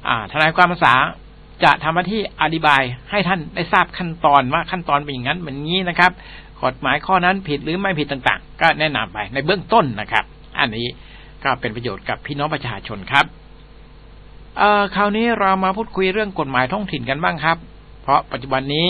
ทนายความอาสาจะทำหน้าที่อธิบายให้ท่านได้ทราบขั้นตอนว่าขั้นตอนเป็นอย่างนั้นเป็นงี้นะครับกฎหมายข้อนั้นผิดหรือไม่ผิดต่างๆก็แนะนำไปในเบื้องต้นนะครับอันนี้ก็เป็นประโยชน์กับพี่น้องประชาชนครับคราวนี้เรามาพูดคุยเรื่องกฎหมายท้องถิ่นกันบ้างครับเพราะปัจจุบันนี้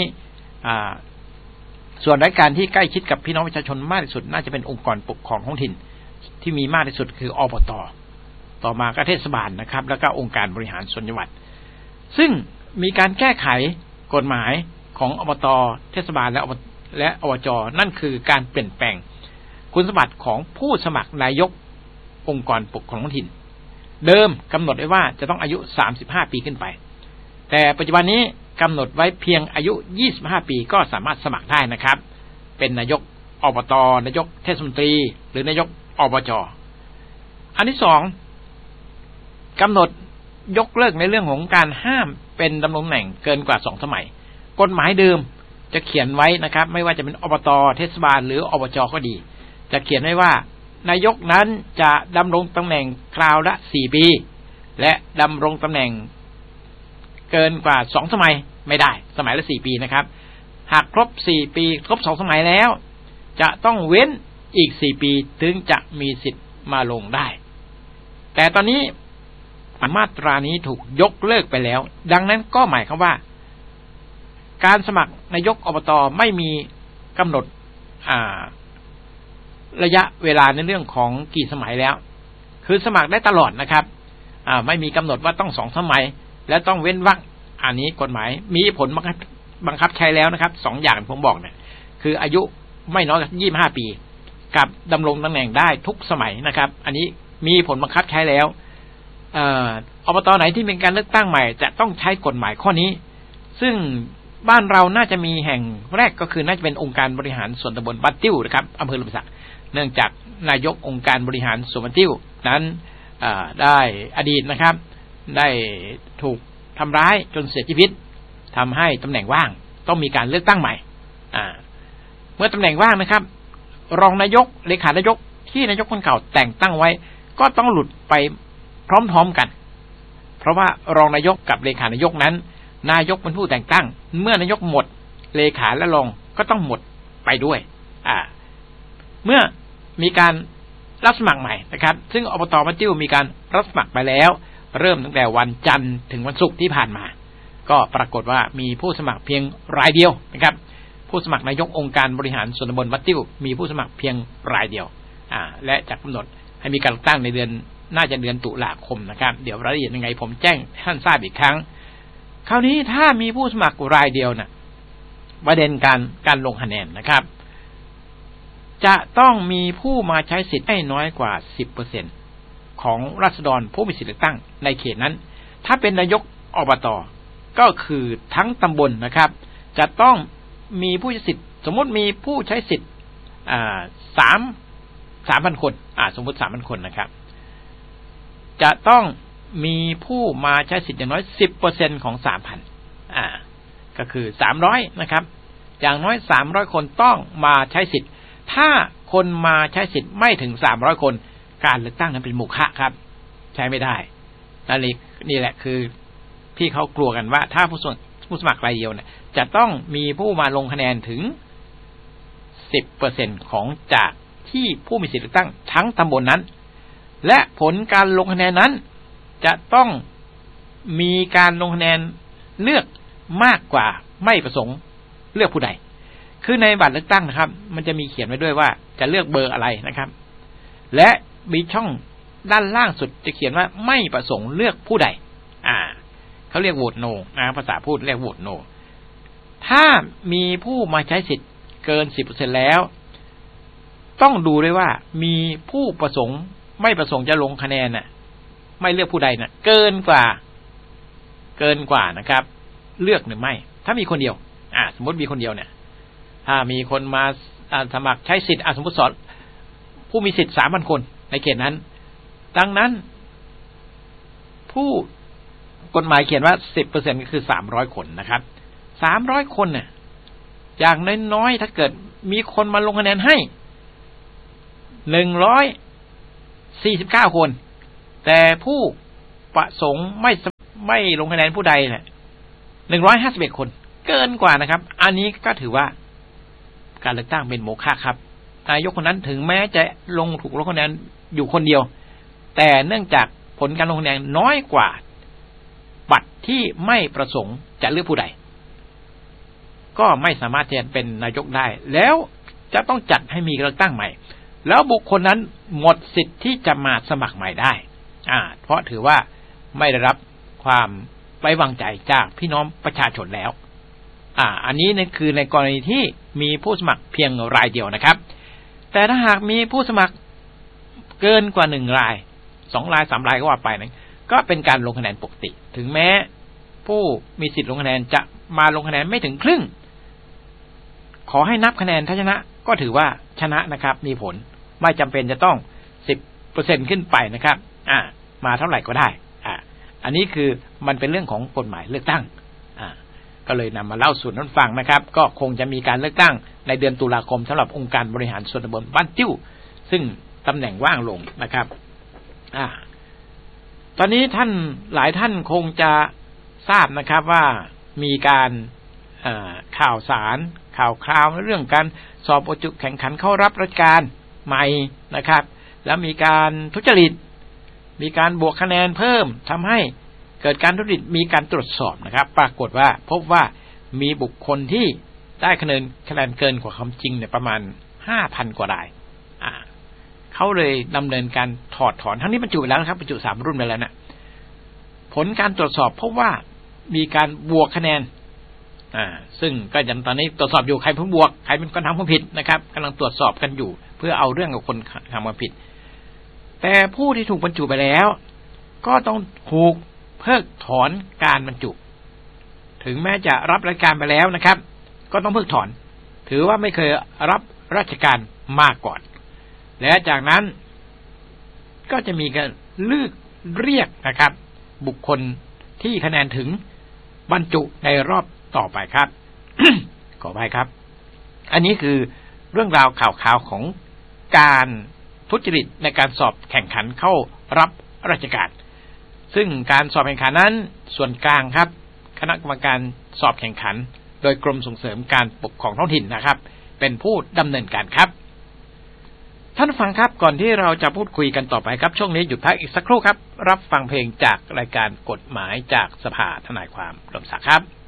ส่วนราชการที่ใกล้ชิดกับพี่น้องประชาชนมากที่สุดน่าจะเป็นองค์กรปกครองท้องถิ่นที่มีมากที่สุดคืออบต.ต่อมาก็เทศบาลนะครับแล้วก็องค์การบริหารส่วนจังหวัดซึ่งมีการแก้ไขกฎหมายของอบต.เทศบาลและอบจ.นั่นคือการเปลี่ยนแปลงคุณสมบัติของผู้สมัครนายกองค์กรปกครองท้องถิ่นเดิมกำหนดไว้ว่าจะต้องอายุ35 ปีขึ้นไปแต่ปัจจุบันนี้กำหนดไว้เพียงอายุ25 ปีก็สามารถสมัครได้นะครับเป็นนายกอบต.นายกเทศมนตรีหรือนายกอบจ.อันที่สองกำหนดยกเลิกในเรื่องของการห้ามเป็นดำรงตำแหน่งเกินกว่า2 สมัยกฎหมายเดิมจะเขียนไว้นะครับไม่ว่าจะเป็นอบต.เทศบาลหรืออบจ.ก็ดีจะเขียนไว้ว่านายกนั้นจะดำรงตำแหน่งคราวละ4 ปีและดำรงตำแหน่งเกินกว่า2 สมัยไม่ได้สมัยละ4 ปีนะครับหากครบ4 ปีครบ2 สมัยแล้วจะต้องเว้นอีก4 ปีถึงจะมีสิทธิ์มาลงได้แต่ตอนนี้มาตรานี้ถูกยกเลิกไปแล้วดังนั้นก็หมายความว่าการสมัครนายกอบต.ไม่มีกำหนดระยะเวลาในเรื่องของกี่สมัยแล้วคือสมัครได้ตลอดนะครับไม่มีกำหนดว่าต้อง2 สมัยและต้องเว้นวรรคอันนี้กฎหมายมีผลบังคับใช้แล้วนะครับ2 อย่างผมบอกเนี่ยคืออายุไม่น้อยกว่า25 ปีกับดำรงตำแหน่งได้ทุกสมัยนะครับอันนี้มีผลบังคับใช้แล้วอบต.ไหนที่มีการเลือกตั้งใหม่จะต้องใช้กฎหมายข้อนี้ซึ่งบ้านเราน่าจะมีแห่งแรกก็คือน่าจะเป็นองค์การบริหารส่วนตำบลบ้านติ้วนะครับอำเภอลมศักดิ์เนื่องจากนายกองค์การบริหารส่วนบ้านติ้วนั้นได้อดีตนะครับได้ถูกทำร้ายจนเสียชีวิตทำให้ตำแหน่งว่างต้องมีการเลือกตั้งใหม่เมื่อตำแหน่งว่างนะครับรองนายกเลขานายกที่นายกคนเก่าแต่งตั้งไว้ก็ต้องหลุดไปพร้อมๆกันเพราะว่ารองนายกกับเลขานายกนั้นนายกเป็นผู้แต่งตั้งเมื่อนายกหมดเลขาและรองก็ต้องหมดไปด้วยเมื่อมีการรับสมัครใหม่นะครับซึ่งอบต.บ้านติ้วมีการรับสมัครไปแล้วเริ่มตั้งแต่วันจันทร์ถึงวันศุกร์ที่ผ่านมาก็ปรากฏว่ามีผู้สมัครเพียงรายเดียวนะครับผู้สมัครนายกองค์การบริหารส่วนตำบลบ้านติ้วมีผู้สมัครเพียงรายเดียวและจะกำหนดให้มีการตั้งในเดือนน่าจะเดือนตุลาคมนะครับเดี๋ยวรายละเอียดยังไงผมแจ้งท่านทราบอีกครั้งคราวนี้ถ้ามีผู้สมัครรายเดียวนะประเด็นการลงคะแนนนะครับจะต้องมีผู้มาใช้สิทธิ์ไม่น้อยกว่า 10% ของราษฎรผู้มีสิทธิเลือกตั้งในเขตนั้นถ้าเป็นนายกอบต.ก็คือทั้งตำบลนะครับจะต้องมีผู้ใช้สิทธิ์สมมติมีผู้ใช้สิทธิ์3,000 คนสมมติ 3,000 คนนะครับจะต้องมีผู้มาใช้สิทธิ์อย่างน้อย 10% ของ 3,000 ก็คือ300นะครับอย่างน้อย300 คนต้องมาใช้สิทธิ์ถ้าคนมาใช้สิทธิ์ไม่ถึง300 คนการเลือกตั้งนั้นเป็นโมฆะครับใช้ไม่ได้นี่แหละคือที่เขากลัวกันว่าถ้าผู้สมัครรายเดียวเนี่ยจะต้องมีผู้มาลงคะแนนถึง 10% ของจากที่ผู้มีสิทธิ์เลือกตั้งทั้งตำบลนั้นและผลการลงคะแนนนั้นจะต้องมีการลงคะแนนเลือกมากกว่าไม่ประสงค์เลือกผู้ใดคือในบัตรเลือกตั้งนะครับมันจะมีเขียนไว้ด้วยว่าจะเลือกเบอร์อะไรนะครับและมีช่องด้านล่างสุดจะเขียนว่าไม่ประสงค์เลือกผู้ใดเขาเรียกโหวตโนภาษาพูดเรียกโหวตโนถ้ามีผู้มาใช้สิทธิ์เกิน 10% แล้วต้องดูด้วยว่ามีผู้ประสงค์ไม่ประสงค์จะลงคะแนนไม่เลือกผู้ใดเกินกว่านะครับเลือกหรือไม่ถ้ามีคนเดียวสมมติมีคนเดียวเนี่ยถ้ามีคนมาสมัครใช้สิทธิ์สมมติผู้มีสิทธิ์ 3,000 คนในเขตนั้นดังนั้นผู้กฎหมายเขียนว่า 10% ก็คือ300 คนนะครับ300 คนเนี่ยอย่างน้อยๆถ้าเกิดมีคนมาลงคะแนนให้149 คนแต่ผู้ประสงค์ไม่ลงคะแนนผู้ใดเนี่ย151 คนเกินกว่านะครับอันนี้ก็ถือว่าการเลือกตั้งเป็นโมฆะครับนายกคนนั้นถึงแม้จะถูกลงคะแนนอยู่คนเดียวแต่เนื่องจากผลการลงคะแนนน้อยกว่าบัตรที่ไม่ประสงค์จะเลือกผู้ใดก็ไม่สามารถจะเป็นนายกได้แล้วจะต้องจัดให้มีเลือกตั้งใหม่แล้วบุคคลนั้นหมดสิทธิ์ที่จะมาสมัครใหม่ได้เพราะถือว่าไม่ได้รับความไว้วางใจจากพี่น้องประชาชนแล้วอันนี้นี่คือในกรณีที่มีผู้สมัครเพียงรายเดียวนะครับแต่ถ้าหากมีผู้สมัครเกินกว่า1 ราย2 ราย3 รายก็ว่าไปนั้นก็เป็นการลงคะแนนปกติถึงแม้ผู้มีสิทธิ์ลงคะแนนจะมาลงคะแนนไม่ถึงครึ่งขอให้นับคะแนนถ้าชนะก็ถือว่าชนะนะครับมีผลไม่จำเป็นจะต้อง 10% ขึ้นไปนะครับมาเท่าไหร่ก็ได้อันนี้คือมันเป็นเรื่องของกฎหมายเลือกตั้งก็เลยนำมาเล่าสู่ท่านฟังนะครับก็คงจะมีการเลือกตั้งในเดือนตุลาคมสำหรับองค์การบริหารส่วนตำบลบ้านติ้วซึ่งตำแหน่งว่างลงนะครับตอนนี้หลายท่านคงจะทราบนะครับว่ามีการข่าวสารข่าวคราวเรื่องการสอบอุจุแข่งขันเข้ารับราชการใหม่นะครับแล้วมีการทุจริตมีการบวกคะแนนเพิ่มทำให้เกิดการทุจริตมีการตรวจสอบนะครับปรากฏว่าพบว่ามีบุคคลที่ได้คะแนนเกินกว่าความจริงเนี่ยประมาณ 5,000 กว่ารายเขาเลยดำเนินการถอดถอนทั้งนี้บรรจุไปแล้วนะครับบรรจุ3 รุ่นไปแล้วนะผลการตรวจสอบพบว่ามีการบวกคะแนนซึ่งก็ยังตอนนี้ตรวจสอบอยู่ใครเป็นบวกใครเป็นคนทำความผิดนะครับกำลังตรวจสอบกันอยู่เพื่อเอาเรื่องกับคนทำความผิดแต่ผู้ที่ถูกบรรจุไปแล้วก็ต้องถูกเพิกถอนการบรรจุถึงแม้จะรับราชการไปแล้วนะครับก็ต้องเพิกถอนถือว่าไม่เคยรับราชการมาก่อนและจากนั้นก็จะมีการเรียกนะครับบุคคลที่คะแนนถึงบรรจุในรอบต่อไปครับ ขออภัยครับอันนี้คือเรื่องราวข่าวของการทุจริตในการสอบแข่งขันเข้ารับราชการซึ่งการสอบแข่งขันนั้นส่วนกลางครับคณะกรรมการสอบแข่งขันโดยกรมส่งเสริมการปกครองท้องถิ่นนะครับเป็นผู้ดำเนินการครับท่านฟังครับก่อนที่เราจะพูดคุยกันต่อไปครับช่วงนี้หยุดพักอีกสักครู่ครับรับฟังเพลงจากรายการกฎหมายจากสภาทนายความรวมศักดิ์ครับ